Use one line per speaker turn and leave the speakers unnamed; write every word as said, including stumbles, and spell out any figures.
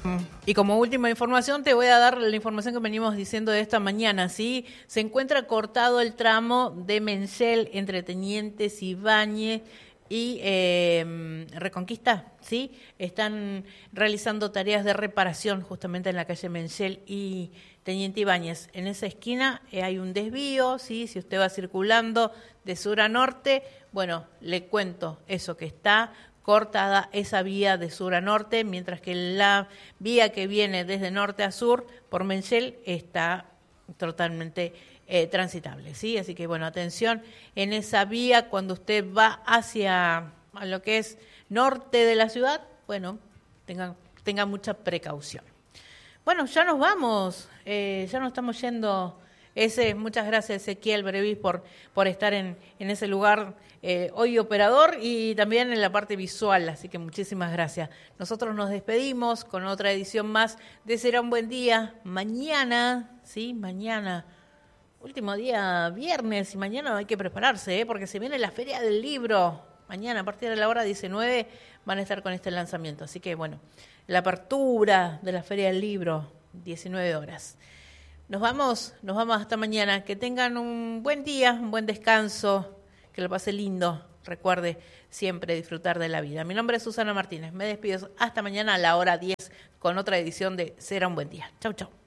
Y como última información te voy a dar la información que venimos diciendo de esta mañana, ¿sí? Se encuentra cortado el tramo de Mencel entre Tenientes Ibáñez y eh, Reconquista, ¿sí? Están realizando tareas de reparación justamente en la calle Mencel y Teniente Ibáñez. En esa esquina eh, hay un desvío, ¿sí? Si usted va circulando de sur a norte, bueno, le cuento eso, que está cortada esa vía de sur a norte, mientras que la vía que viene desde norte a sur por Mencel está totalmente eh, transitable, ¿sí? Así que, bueno, atención en esa vía cuando usted va hacia a lo que es norte de la ciudad, bueno, tengan, tengan mucha precaución. Bueno, ya nos vamos, eh, ya nos estamos yendo. Ese, muchas gracias, Ezequiel Brevis, por, por estar en, en ese lugar eh, hoy operador y también en la parte visual, así que muchísimas gracias. Nosotros nos despedimos con otra edición más de Será un Buen Día. Mañana, sí, mañana, último día viernes, y mañana hay que prepararse, ¿eh? Porque se viene la Feria del Libro. Mañana, a partir de la hora diecinueve, van a estar con este lanzamiento. Así que, bueno, la apertura de la Feria del Libro, diecinueve horas. Nos vamos, nos vamos hasta mañana. Que tengan un buen día, un buen descanso, que lo pase lindo. Recuerde siempre disfrutar de la vida. Mi nombre es Susana Martínez. Me despido hasta mañana a la hora diez con otra edición de Será un Buen Día. Chau, chau.